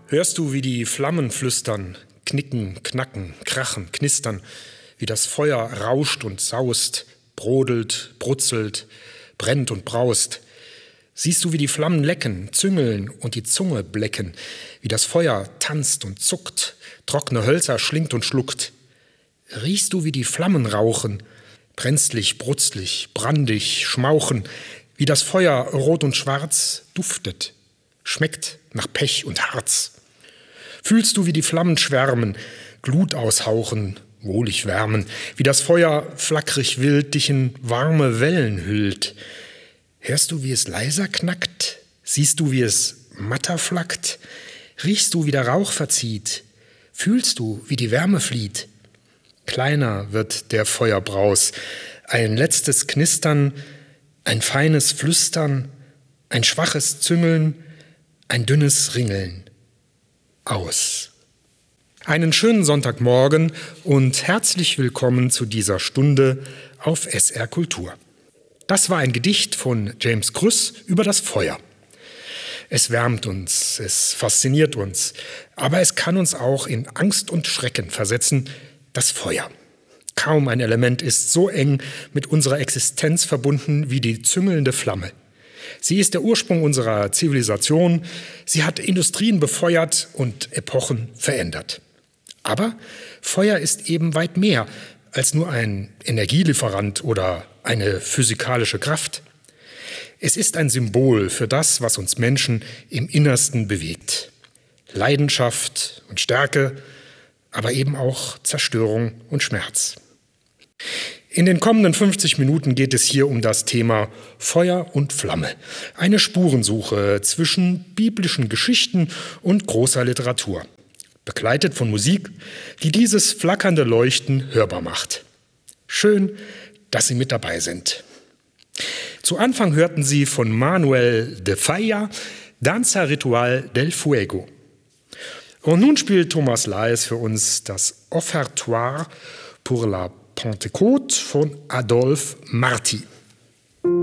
Hörst du, wie die Flammen flüstern, knicken, knacken, krachen, knistern, wie das Feuer rauscht und saust, brodelt, brutzelt, brennt und braust? Siehst du, wie die Flammen lecken, züngeln und die Zunge blecken, wie das Feuer tanzt und zuckt, trockene Hölzer schlingt und schluckt? Riechst du, wie die Flammen rauchen, brenzlig, brutzlig, brandig, schmauchen, wie das Feuer rot und schwarz duftet, schmeckt nach Pech und Harz? Fühlst du, wie die Flammen schwärmen, Glut aushauchen, wohlig wärmen, wie das Feuer flackrig wild dich in warme Wellen hüllt? Hörst du, wie es leiser knackt? Siehst du, wie es matter flackt? Riechst du, wie der Rauch verzieht? Fühlst du, wie die Wärme flieht? Kleiner wird der Feuerbraus, ein letztes Knistern, ein feines Flüstern, ein schwaches Züngeln, ein dünnes Ringeln. Aus. Einen schönen Sonntagmorgen und herzlich willkommen zu dieser Stunde auf SR Kultur. Das war ein Gedicht von James Krüss über das Feuer. Es wärmt uns, es fasziniert uns, aber es kann uns auch in Angst und Schrecken versetzen, das Feuer. Kaum ein Element ist so eng mit unserer Existenz verbunden wie die züngelnde Flamme. Sie ist der Ursprung unserer Zivilisation, sie hat Industrien befeuert und Epochen verändert. Aber Feuer ist eben weit mehr als nur ein Energielieferant oder eine physikalische Kraft. Es ist ein Symbol für das, was uns Menschen im Innersten bewegt. Leidenschaft und Stärke, aber eben auch Zerstörung und Schmerz. In den kommenden 50 Minuten geht es hier um das Thema Feuer und Flamme. Eine Spurensuche zwischen biblischen Geschichten und großer Literatur. Begleitet von Musik, die dieses flackernde Leuchten hörbar macht. Schön, dass Sie mit dabei sind. Zu Anfang hörten Sie von Manuel de Falla Danza Ritual del Fuego. Und nun spielt Thomas Laes für uns das Offertoire pour la Pentecôte von Adolphe Marty.